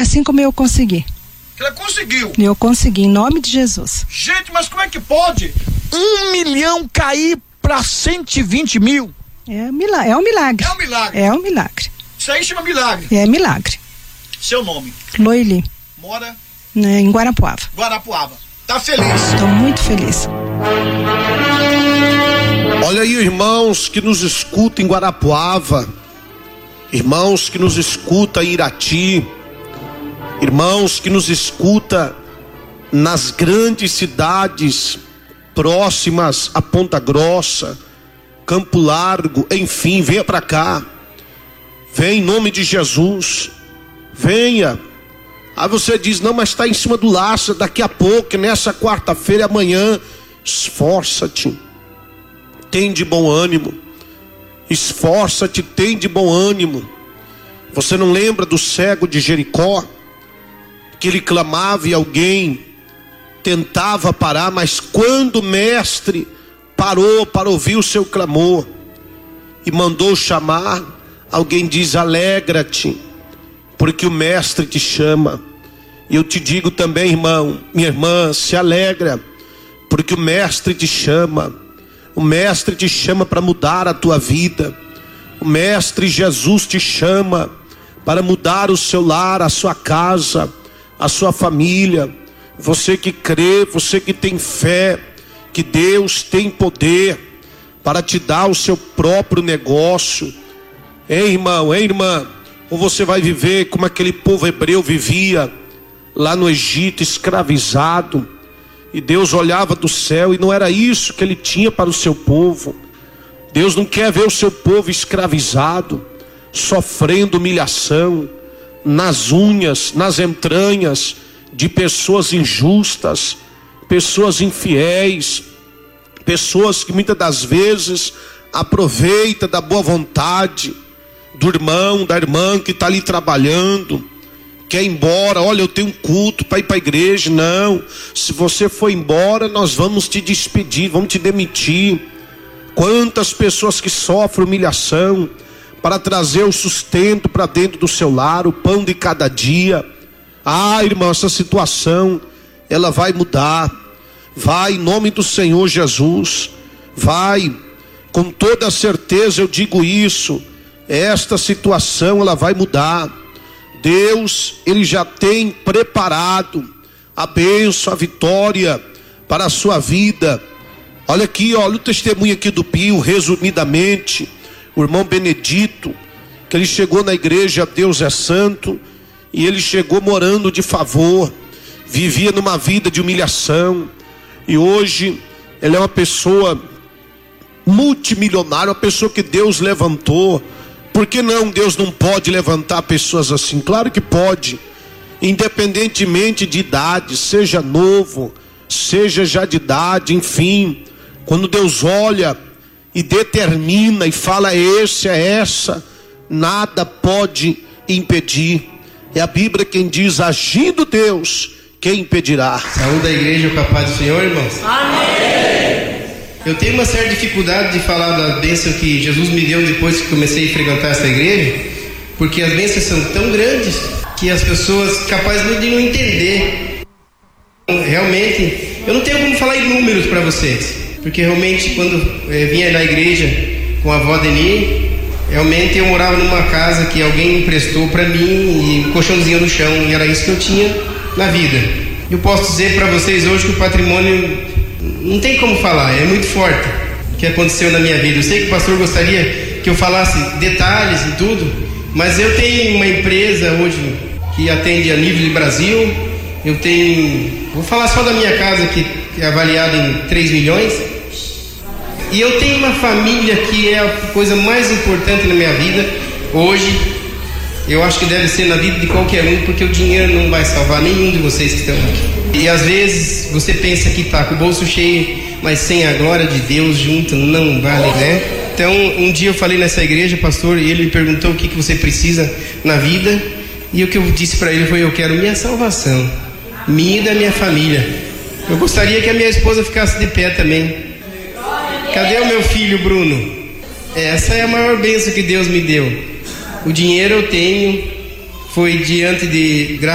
assim como eu consegui. Ela conseguiu. Eu consegui, em nome de Jesus. Gente, mas como é que pode 1 milhão cair para 120 mil? É um milagre. É um milagre. É um milagre. É um milagre. Isso aí chama milagre. É milagre. Seu nome? Loili. Mora? Em Guarapuava. Guarapuava. Tá feliz? Estou muito feliz. Olha aí, irmãos que nos escutam em Guarapuava, irmãos que nos escutam em Irati, irmãos que nos escutam nas grandes cidades próximas a Ponta Grossa, Campo Largo, enfim, venha para cá. Vem em nome de Jesus. Venha. Aí você diz, não, mas está em cima do laço, daqui a pouco, nessa quarta-feira e amanhã. Esforça-te. Tem de bom ânimo. Esforça-te, tem de bom ânimo. Você não lembra do cego de Jericó? Que ele clamava e alguém tentava parar, mas quando o mestre parou para ouvir o seu clamor e mandou chamar, alguém diz, alegra-te, porque o mestre te chama. E eu te digo também, irmão, minha irmã, se alegra, porque o mestre te chama. O mestre te chama para mudar a tua vida. O mestre Jesus te chama para mudar o seu lar, a sua casa, a sua família. Você que crê, você que tem fé que Deus tem poder para te dar o seu próprio negócio. Hein, irmão, hein, irmã? Ou você vai viver como aquele povo hebreu vivia lá no Egito, escravizado, e Deus olhava do céu e não era isso que ele tinha para o seu povo. Deus não quer ver o seu povo escravizado, sofrendo humilhação nas unhas, nas entranhas de pessoas injustas, pessoas infiéis, pessoas que muitas das vezes aproveitam da boa vontade do irmão, da irmã que está ali trabalhando, quer ir embora. Olha, eu tenho um culto para ir para a igreja. Não, se você for embora, nós vamos te despedir, vamos te demitir. Quantas pessoas que sofrem humilhação para trazer o sustento para dentro do seu lar, o pão de cada dia. Ah, irmão, essa situação ela vai mudar. Vai em nome do Senhor Jesus. Vai, com toda certeza eu digo isso. Esta situação ela vai mudar. Deus, ele já tem preparado a bênção, a vitória para a sua vida. Olha aqui, olha o testemunho aqui do Pio, resumidamente. O irmão Benedito, que ele chegou na igreja Deus é Santo, e ele chegou morando de favor, vivia numa vida de humilhação, e hoje ele é uma pessoa multimilionária, uma pessoa que Deus levantou. Por que não? Deus não pode levantar pessoas assim? Claro que pode, independentemente de idade, seja novo, seja já de idade, enfim. Quando Deus olha e determina e fala esse, é essa, nada pode impedir. É a Bíblia quem diz, agindo Deus, quem impedirá? Saúde da igreja, com a paz do Senhor, irmãos. Amém. Eu tenho uma certa dificuldade de falar da bênção que Jesus me deu depois que comecei a frequentar essa igreja, porque as bênçãos são tão grandes que as pessoas capazes de não entender. Realmente, eu não tenho como falar em números para vocês, porque realmente quando vinha na igreja com a avó Deni, realmente eu morava numa casa que alguém emprestou para mim, e um colchãozinho no chão, e era isso que eu tinha na vida. Eu posso dizer para vocês hoje que o patrimônio não tem como falar, é muito forte o que aconteceu na minha vida. Eu sei que o pastor gostaria que eu falasse detalhes e tudo, mas eu tenho uma empresa hoje que atende a nível de Brasil. Eu tenho, vou falar só da minha casa, que é avaliada em 3 milhões. E eu tenho uma família que é a coisa mais importante na minha vida hoje. Eu acho que deve ser na vida de qualquer um, porque o dinheiro não vai salvar nenhum de vocês que estão aqui. E às vezes você pensa que está com o bolso cheio, mas sem a glória de Deus junto não vale, né? Então um dia eu falei nessa igreja, pastor, e ele me perguntou o que você precisa na vida, e o que eu disse para ele foi: eu quero minha salvação, minha e da minha família. Eu gostaria que a minha esposa ficasse de pé também. Cadê o meu filho Bruno? Essa é a maior bênção que Deus me deu. O dinheiro eu tenho, foi diante de